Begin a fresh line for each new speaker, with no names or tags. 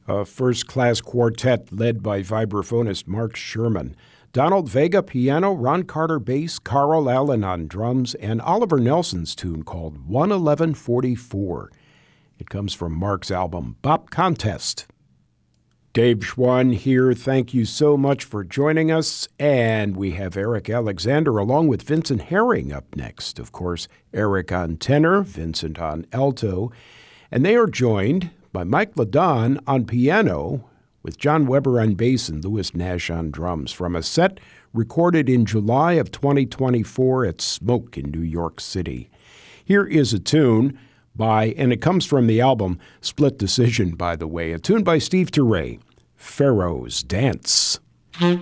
A first-class quartet led by vibraphonist Mark Sherman. Donald Vega piano, Ron Carter bass, Carl Allen on drums, and Oliver Nelson's tune called 11144. It comes from Mark's album Bop Contest. Dave Schwann here. Thank you so much for joining us. And we have Eric Alexander along with Vincent Herring up next. Of course, Eric on tenor, Vincent on alto. And they are joined by Mike LaDon on piano with John Weber on bass and Louis Nash on drums from a set recorded in July of 2024 at Smoke in New York City. Here is a tune and it comes from the album Split Decision, by the way, a tune by Steve Turre, Pharaoh's Dance.